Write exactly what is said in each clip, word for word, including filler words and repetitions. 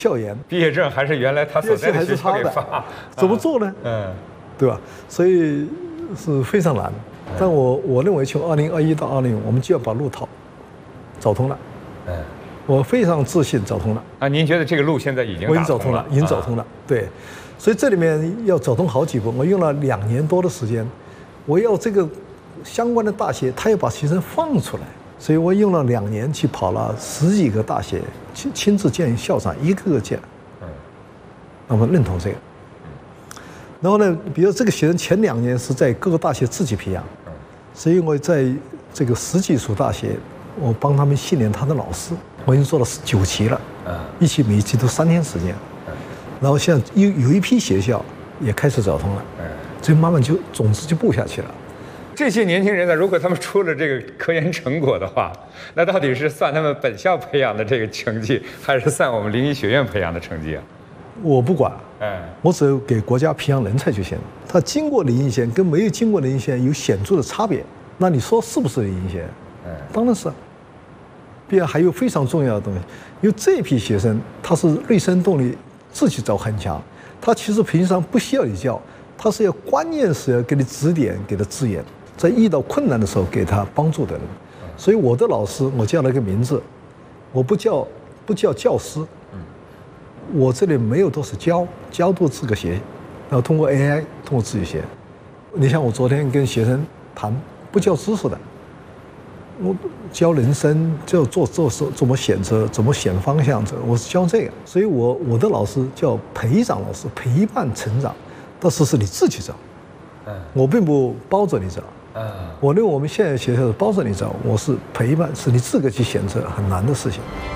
校园， 毕业证还是原来他所在的学校给发， 怎么做呢？ 嗯， 对吧？所以是非常难。但我我认为，从二零二一到二零，我们就要把路讨找通了。嗯，我非常自信找通了。 啊，您觉得这个路现在已经我已经找通了，已经找通了。对，所以这里面要找通好几步，我用了两年多的时间。我要这个相关的大学，他要把学生放出来，所以我用了两年去跑了十几个大学，亲亲自见校长，一个个见。嗯，那么认同这个。然后呢，比如这个学生前两年是在各个大学自己培养，是因为在这个十几所大学，我帮他们训练他的老师，我已经做了九期了，一期每一期都三天时间。然后现在有有一批学校也开始找通了，所以慢慢就种子就布下去了。 这些年轻人呢，如果他们出了这个科研成果的话，那到底是算他们本校培养的这个成绩，还是算我们临沂学院培养的成绩啊？ 我不管，哎，我只有给国家培养人才就行了。他经过临沂县跟没有经过临沂县有显著的差别，那你说是不是临沂县？嗯，当然是。并且还有非常重要的东西，因为这批学生他是内生动力自己找很强，他其实平常不需要你教，他是要关键是要给你指点，给他资源，在遇到困难的时候给他帮助的人。所以我的老师我叫了一个名字，我不叫不叫教师。我这里没有都是教，教都自个学，然后通过 A I， 通过自己学。你像我昨天跟学生谈，不教知识的，我教人生，就做做事怎么选择，怎么选方向，我是教这个。所以我我的老师叫陪长老师，陪伴成长，但是是你自己找，我并不包着你找。我认为我们现在学校是包着你找，我是陪伴，是你自个去选择，很难的事情。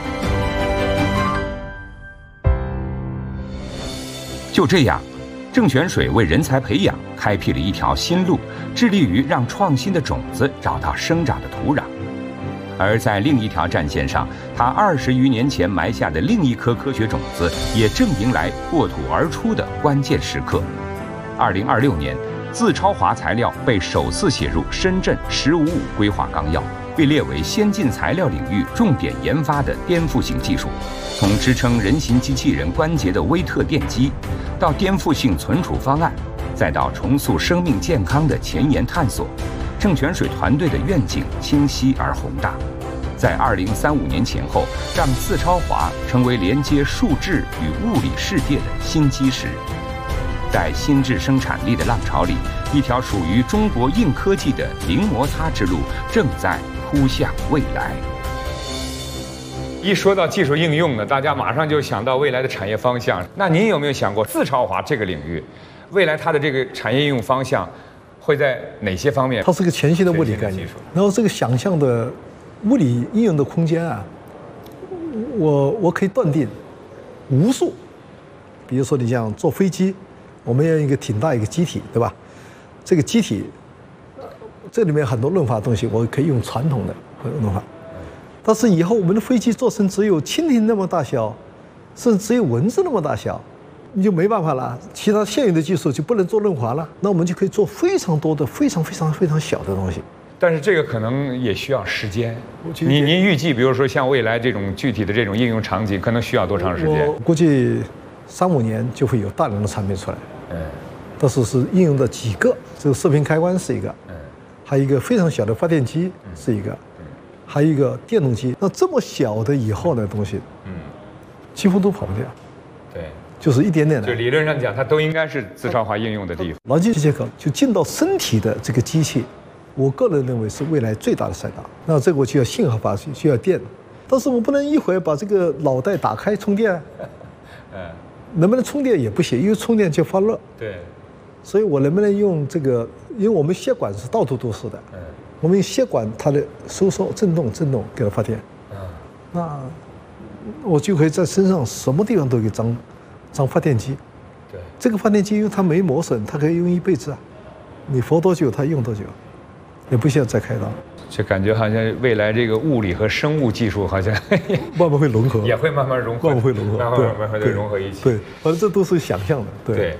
就这样，郑泉水为人才培养开辟了一条新路，致力于让创新的种子找到生长的土壤。而在另一条战线上，他二十余年前埋下的另一颗科学种子，也正迎来破土而出的关键时刻。二零二六年，自超华材料被首次写入深圳“十五五”规划纲要，被列为先进材料领域重点研发的颠覆性技术。从支撑人形机器人关节的微特电机，到颠覆性存储方案，再到重塑生命健康的前沿探索，郑泉水团队的愿景清晰而宏大。在二零三五年前后，让自超华成为连接数智与物理世界的新基石。在新质生产力的浪潮里，一条属于中国硬科技的零摩擦之路正在扑向未来。 一说到技术应用呢，大家马上就想到未来的产业方向。那您有没有想过，自超华这个领域，未来它的这个产业应用方向会在哪些方面？ 它是个全新的物理概念，然后这个想象的物理应用的空间啊，我我可以断定无数。比如说，你像坐飞机，我们要一个挺大一个机体，对吧？这个机体，这里面很多论法的东西，我可以用传统的论法。但是以后我们的飞机做成只有蜻蜓那么大小，甚至只有蚊子那么大小，你就没办法了。其他现有的技术就不能做润滑了，那我们就可以做非常多的、非常非常非常小的东西。 但是这个可能也需要时间。您您预计，比如说像未来这种具体的这种应用场景，可能需要多长时间？ 我估计三五年就会有大量的产品出来。嗯，但是是应用的几个，这个射频开关是一个，嗯，还有一个非常小的发电机是一个。还有一个电动机，那这么小的以后的东西，嗯，几乎都跑不掉。 对， 就是一点点的。 就理论上讲，它都应该是自超华应用的地方。 脑机接口就进到身体的这个机器，我个人认为是未来最大的赛道。那这个我就要信号发需要电，但是我不能一会儿把这个脑袋打开充电，嗯，能不能充电也不行，因为充电就发热。 对， 所以我能不能用这个？因为我们血管是到处都是的。嗯。我们用血管它的收缩、震动、震动给它发电，那我就可以在身上什么地方都给装装发电机。对，这个发电机因为它没磨损，它可以用一辈子啊，你活多久它用多久，也不需要再开刀。 就感觉好像未来这个物理和生物技术好像慢慢会融合， 也会慢慢融合， 慢慢会融合， 慢慢慢慢会融合一起。 对，反正这都是想象的。对。 对，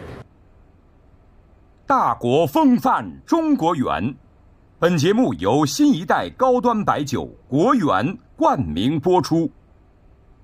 大国风范，中国圆。本节目由新一代高端白酒国原冠名播出。